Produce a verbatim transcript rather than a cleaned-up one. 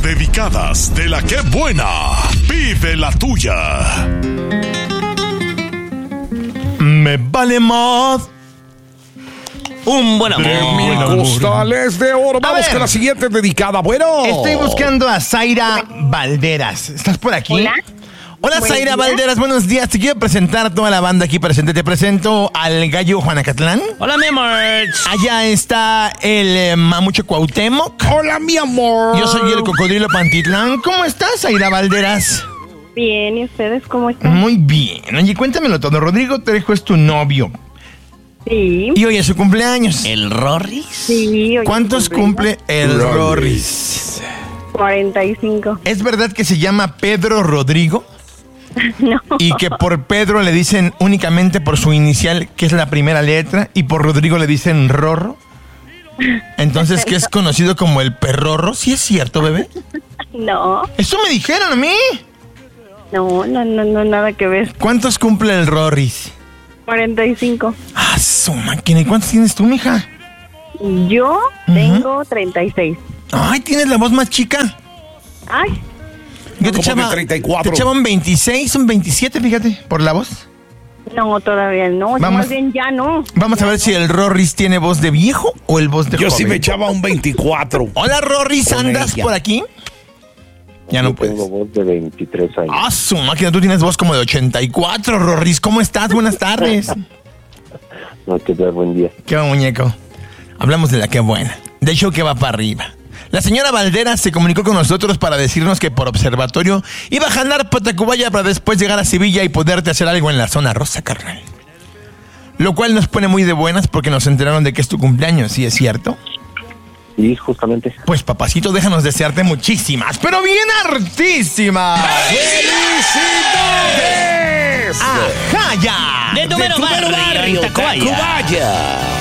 dedicadas de la que buena. Vive la tuya. Me vale más un buen amor. Costales de oro. Vamos con la siguiente dedicada. Bueno. Estoy buscando a Zaira Valderas. ¿Estás por aquí? Hola. Hola, Buenos Zaira días. Valderas, buenos días. Te quiero presentar a toda la banda aquí presente. Te presento al gallo Juanacatlán. Hola, mi amor. Allá está el eh, mamucho Cuauhtémoc. Hola, mi amor. Yo soy el cocodrilo Pantitlán. ¿Cómo estás, Zaira Valderas? Bien, ¿y ustedes cómo están? Muy bien. Oye, cuéntamelo todo. Rodrigo Trejo es tu novio. Sí. Y hoy es su cumpleaños. ¿El Rorris? Sí. Hoy ¿Cuántos cumpleaños. cumple el Rorris? cuarenta y cinco. ¿Es verdad que se llama Pedro Rodrigo? No. Y que por Pedro le dicen únicamente por su inicial, que es la primera letra, y por Rodrigo le dicen Rorro. Entonces, que es conocido como el perrorro. ¿Sí es cierto, bebé? No. Eso me dijeron a mí. No, no, no, no, nada que ver. ¿Cuántos cumple el Rorris? cuarenta y cinco. Ah, su máquina. ¿Y cuántos tienes tú, mija? Yo tengo treinta y seis. Ay, tienes la voz más chica. Ay, Yo te ¿Cómo que echaba, treinta y cuatro? te echaba un veintiséis, un veintisiete, fíjate, por la voz. no, todavía no. Vamos. Más bien ya no. Vamos a ver si el Rorris tiene voz de viejo o el voz de Yo joven. sí me echaba un veinticuatro. Hola, Rorris, Con ¿andas ella. por aquí? Ya no Yo puedes. tengo voz de veintitrés años. Ah, su máquina, tú tienes voz como de ochenta y cuatro, Rorris. ¿Cómo estás? Buenas tardes. No, que dar buen día. Qué muñeco. Hablamos de la que buena. Del show que va para arriba. La señora Valderas se comunicó con nosotros para decirnos que por observatorio iba a jalar para Tacubaya para después llegar a Sevilla y poderte hacer algo en la zona rosa, carnal. Lo cual nos pone muy de buenas porque nos enteraron de que es tu cumpleaños, ¿sí es cierto? Y justamente. Pues papacito, déjanos desearte muchísimas, pero bien hartísimas. ¡Felicidades! ¡Ajá ya! De tu De mero tu mero barrio, barrio, Tacubaya. Tacubaya.